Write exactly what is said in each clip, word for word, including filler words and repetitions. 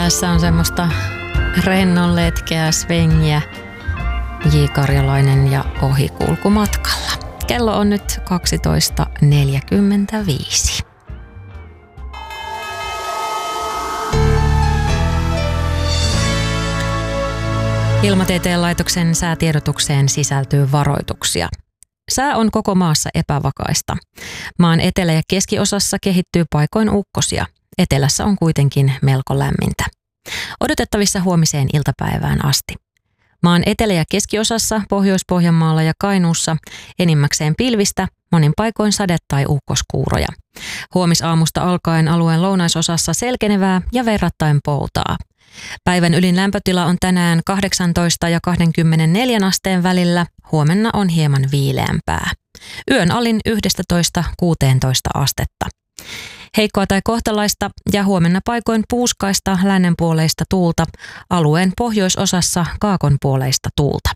Tässä on semmoista rennon letkeää svengiä, J. Karjalainen ja Ohikulkumatkalla. Kello on nyt kaksitoista neljäkymmentäviisi. Ilmatieteen laitoksen säätiedotukseen sisältyy varoituksia. Sää on koko maassa epävakaista. Maan etelä- ja keskiosassa kehittyy paikoin ukkosia. Etelässä on kuitenkin melko lämmintä. Odotettavissa huomiseen iltapäivään asti. Maan etelä- ja keskiosassa, Pohjois-Pohjanmaalla ja Kainuussa enimmäkseen pilvistä, monin paikoin sade- tai ukkoskuuroja. Huomisaamusta alkaen alueen lounaisosassa selkenevää ja verrattain poutaa. Päivän ylin lämpötila on tänään kahdeksantoista ja kaksikymmentäneljä asteen välillä, huomenna on hieman viileämpää. Yön alin yksitoista kuusitoista astetta. Heikkoa tai kohtalaista ja huomenna paikoin puuskaista lännenpuoleista tuulta, alueen pohjoisosassa kaakonpuoleista tuulta.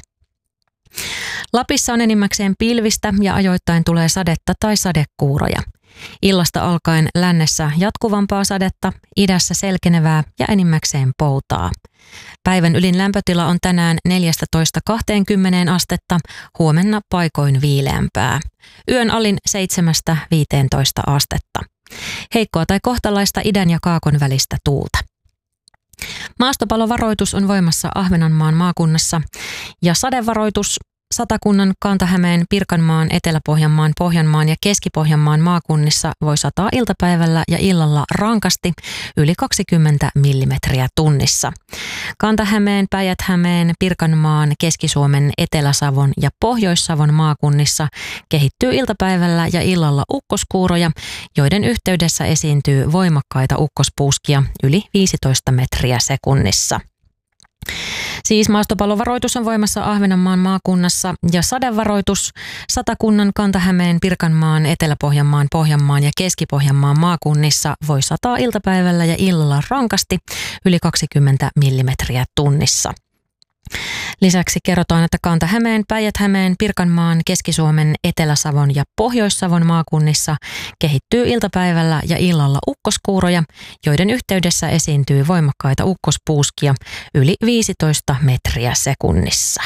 Lapissa on enimmäkseen pilvistä ja ajoittain tulee sadetta tai sadekuuroja. Illasta alkaen lännessä jatkuvampaa sadetta, idässä selkenevää ja enimmäkseen poutaa. Päivän ylin lämpötila on tänään neljätoista kaksikymmentä astetta, huomenna paikoin viileämpää. Yön alin seitsemästä viiteentoista astetta. Heikkoa tai kohtalaista idän ja kaakon välistä tuulta. Maastopalovaroitus on voimassa Ahvenanmaan maakunnassa ja sadevaroitus Satakunnan, Kanta-Hämeen, Pirkanmaan, Etelä-Pohjanmaan, Pohjanmaan ja Keski-Pohjanmaan maakunnissa voi sataa iltapäivällä ja illalla rankasti yli kaksikymmentä millimetriä tunnissa. Kanta-Hämeen, Päijät-Hämeen, Pirkanmaan, Keski-Suomen, Etelä-Savon ja Pohjois-Savon maakunnissa kehittyy iltapäivällä ja illalla ukkoskuuroja, joiden yhteydessä esiintyy voimakkaita ukkospuuskia yli viisitoista metriä sekunnissa. Siis maastopalovaroitus on voimassa Ahvenanmaan maakunnassa ja sadevaroitus Satakunnan, Kanta-Hämeen, Pirkanmaan, Etelä-Pohjanmaan, Pohjanmaan ja Keski-Pohjanmaan maakunnissa voi sataa iltapäivällä ja illalla rankasti yli kaksikymmentä millimetriä tunnissa. Lisäksi kerrotaan, että Kanta-Hämeen, Päijät-Hämeen, Pirkanmaan, Keski-Suomen, Etelä-Savon ja Pohjois-Savon maakunnissa kehittyy iltapäivällä ja illalla ukkoskuuroja, joiden yhteydessä esiintyy voimakkaita ukkospuuskia yli viisitoista metriä sekunnissa.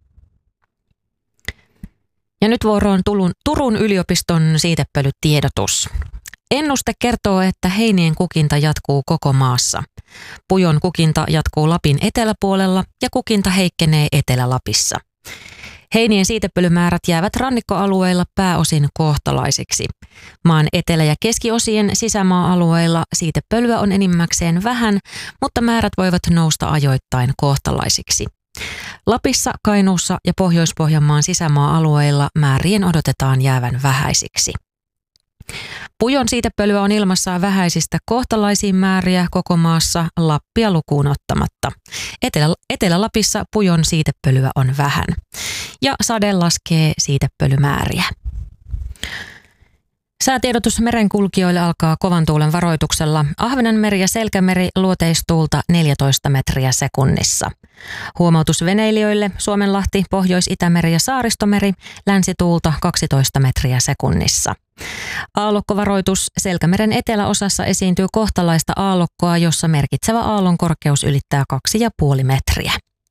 Ja nyt vuoroon Turun yliopiston siitepölytiedotus. Ennuste kertoo, että heinien kukinta jatkuu koko maassa. Pujon kukinta jatkuu Lapin eteläpuolella ja kukinta heikkenee Etelä-Lapissa. Heinien siitepölymäärät jäävät rannikkoalueilla pääosin kohtalaisiksi. Maan etelä- ja keskiosien sisämaa-alueilla siitepölyä on enimmäkseen vähän, mutta määrät voivat nousta ajoittain kohtalaisiksi. Lapissa, Kainuussa ja Pohjois-Pohjanmaan sisämaa-alueilla määrien odotetaan jäävän vähäisiksi. Pujon siitepölyä on ilmassa vähäisistä kohtalaisiin määriä koko maassa Lappia lukuun ottamatta. Etelä, Etelä-Lapissa pujon siitepölyä on vähän ja sade laskee siitepölymääriä. Säätiedotus merenkulkijoille alkaa kovan tuulen varoituksella. Ahvenanmeri ja Selkämeri luoteistuulta neljätoista metriä sekunnissa. Huomautus veneilijöille Suomenlahti, Pohjois-Itämeri ja Saaristomeri länsituulta kaksitoista metriä sekunnissa. Aallokkovaroitus Selkämeren eteläosassa esiintyy kohtalaista aallokkoa, jossa merkitsevä aallon korkeus ylittää kaksi pilkku viisi metriä.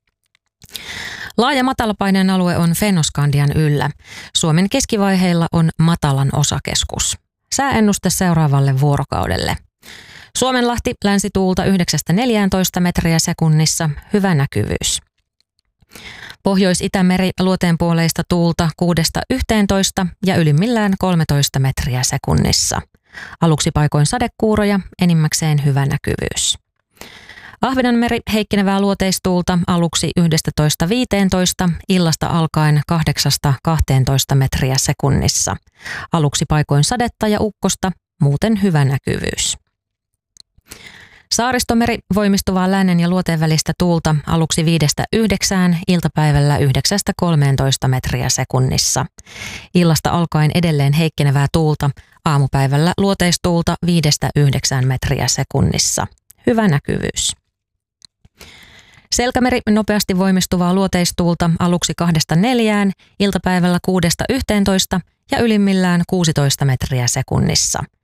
Laaja matalapaineen alue on Fennoskandian yllä. Suomen keskivaiheilla on matalan osakeskus. Sääennuste seuraavalle vuorokaudelle. Suomenlahti länsituulta yhdeksästä neljääntoista metriä sekunnissa, hyvä näkyvyys. Pohjois-Itämeri luoteenpuoleista tuulta kuudesta yhteentoista ja ylimmillään kolmetoista metriä sekunnissa. Aluksi paikoin sadekuuroja, enimmäkseen hyvä näkyvyys. Ahvenanmeri heikkenevää luoteistuulta aluksi yksitoista viisitoista, illasta alkaen kahdeksasta kahteentoista metriä sekunnissa. Aluksi paikoin sadetta ja ukkosta, muuten hyvä näkyvyys. Saaristomeri voimistuvaa lännen ja luoteen välistä tuulta aluksi viidestä yhdeksään, iltapäivällä yhdeksästä kolmeentoista metriä sekunnissa. Illasta alkaen edelleen heikkenevää tuulta, aamupäivällä luoteistuulta viidestä yhdeksään metriä sekunnissa. Hyvä näkyvyys. Selkämeri nopeasti voimistuvaa luoteistuulta aluksi kahdesta neljään, iltapäivällä kuudesta yhteentoista ja ylimmillään kuusitoista metriä sekunnissa.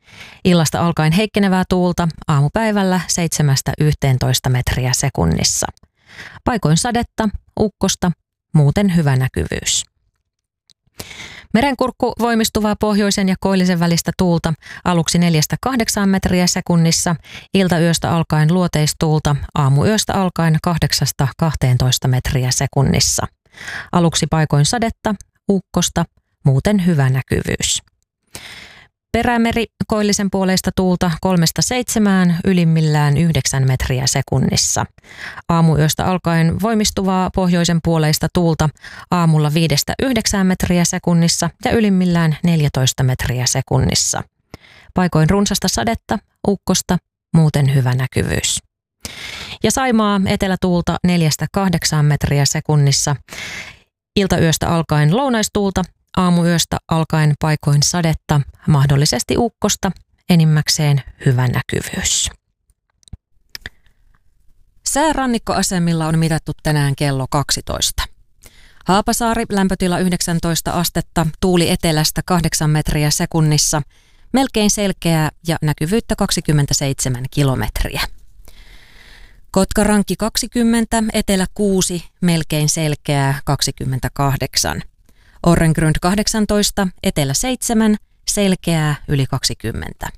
Illasta alkaen heikkenevää tuulta, aamupäivällä seitsemästä yhteentoista metriä sekunnissa. Paikoin sadetta, ukkosta, muuten hyvä näkyvyys. Merenkurkku voimistuvaa pohjoisen ja koillisen välistä tuulta, aluksi neljästä kahdeksaan metriä sekunnissa, iltayöstä alkaen luoteistuulta, aamuyöstä alkaen kahdeksasta kahteentoista metriä sekunnissa. Aluksi paikoin sadetta, ukkosta, muuten hyvä näkyvyys. Perämeri koillisen puoleista tuulta kolmesta seitsemään, ylimmillään yhdeksän metriä sekunnissa. Aamuyöstä alkaen voimistuvaa pohjoisen puoleista tuulta, aamulla viidestä yhdeksään metriä sekunnissa ja ylimmillään neljätoista metriä sekunnissa. Paikoin runsasta sadetta, ukkosta, muuten hyvä näkyvyys. Ja Saimaa etelätuulta neljästä kahdeksaan metriä sekunnissa. Iltayöstä alkaen lounaistuulta, aamuyöstä alkaen paikoin sadetta, mahdollisesti ukkosta, enimmäkseen hyvä näkyvyys. Sää rannikkoasemilla on mitattu tänään kello kaksitoista. Haapasaari lämpötila yhdeksäntoista astetta, tuuli etelästä kahdeksan metriä sekunnissa, melkein selkeää ja näkyvyyttä kaksikymmentäseitsemän kilometriä. Kotkarankki kaksikymmentä, etelä kuusi, melkein selkeää kaksikymmentäkahdeksan. Orrengrund kahdeksantoista, etelä seitsemän, selkeää yli kaksikymmentä.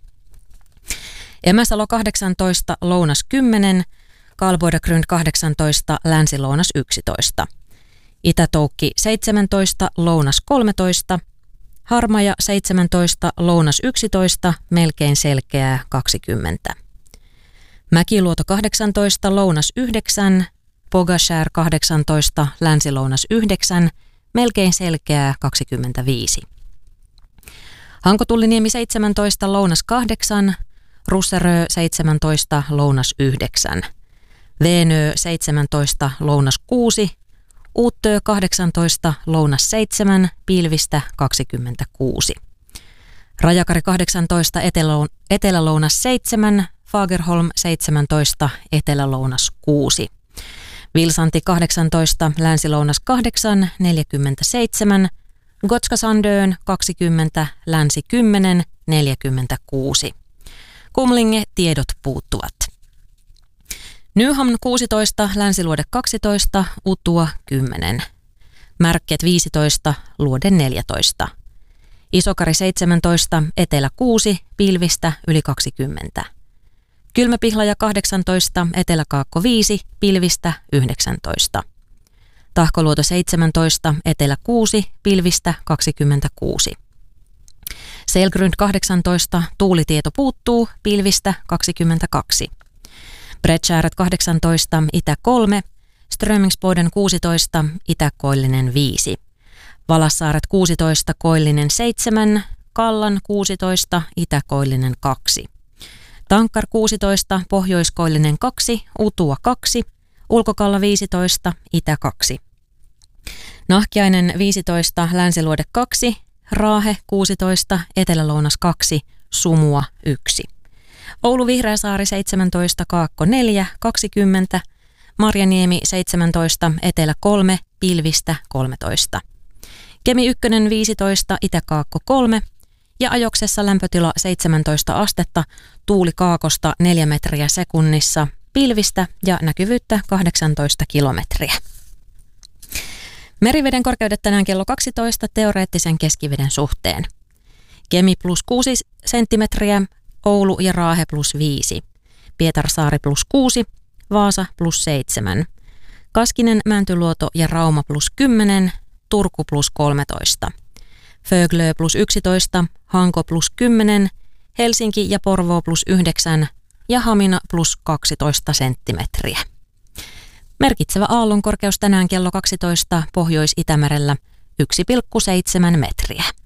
Emäsalo kahdeksantoista, lounas kymmenen, Kalboidagrund kahdeksantoista, länsi-lounas yksitoista. Itätoukki seitsemäntoista, lounas kolmetoista, Harmaja seitsemäntoista, lounas yksitoista, melkein selkeää kaksikymmentä. Mäkiluoto kahdeksantoista, lounas yhdeksän, Pogashär kahdeksantoista, länsi-lounas yhdeksän, melkein selkeää kaksikymmentäviisi. Hankotulliniemi seitsemäntoista, lounas kahdeksan, Russerö seitsemäntoista, lounas yhdeksän. Veenö seitsemäntoista, lounas kuusi, Uuttö kahdeksantoista, lounas seitsemän, pilvistä kaksikymmentäkuusi. Rajakari kahdeksantoista, etelä-lounas seitsemän, Fagerholm seitsemäntoista, etelä-lounas kuusi. Vilsanti kahdeksantoista, länsi-lounas kahdeksan, neljäkymmentäseitsemän, Gotska-Sandön kaksikymmentä, länsi kymmenen, neljäkymmentäkuusi. Kumlinge tiedot puuttuvat. Nyhamn kuusitoista, länsiluode kaksitoista, Utua kymmenen. Märket viisitoista, luode neljätoista. Isokari seitsemäntoista, etelä kuusi, pilvistä yli kaksikymmentä. Kylmäpihlaja kahdeksantoista, eteläkaakko viisi, pilvistä yhdeksäntoista. Tahkoluoto seitsemäntoista, etelä kuusi, pilvistä kaksikymmentäkuusi. Selgrund kahdeksantoista, tuulitieto puuttuu, pilvistä kaksikymmentäkaksi. Bredskärät kahdeksantoista, itä kolme, Strömingsboden kuusitoista, itäkoillinen viisi. Valassaaret kuusitoista, koillinen seitsemän, Kallan kuusitoista, itäkoillinen kaksi. Tankkar kuusitoista, pohjoiskoillinen kaksi, Utua kaksi, Ulkokalla viisitoista, itä kaksi. Nahkiainen viisitoista, länsiluode kaksi, Raahe kuusitoista, etelälounas kaksi, Sumua yksi. Oulu Vihreäsaari seitsemäntoista, Kaakko neljä, kaksikymmentä, Marjaniemi seitsemäntoista, etelä kolme, pilvistä kolmetoista. Kemi ykkönen viisitoista, itäkaakko kolme ja Ajoksessa lämpötila seitsemäntoista astetta, tuuli kaakosta neljä metriä sekunnissa, pilvistä ja näkyvyyttä kahdeksantoista kilometriä. Meriveden korkeudet tänään kello kaksitoista teoreettisen keskiveden suhteen. Kemi plus kuusi senttimetriä, Oulu ja Raahe plus viisi, Pietarsaari plus kuusi, Vaasa plus seitsemän, Kaskinen, Mäntyluoto ja Rauma plus kymmenen, Turku plus kolmetoista, Föglö plus yksitoista, Hanko plus kymmenen, Helsinki ja Porvoo plus yhdeksän ja Hamina plus kaksitoista senttimetriä. Merkitsevä aallonkorkeus tänään kello kaksitoista Pohjois-Itämerellä yksi pilkku seitsemän metriä.